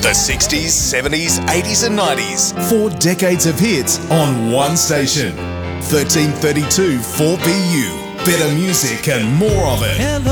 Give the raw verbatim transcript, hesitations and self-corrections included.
The sixties, seventies, eighties and nineties. Four decades of hits on one station. thirteen thirty-two four B U. Better music and more of it. Hello.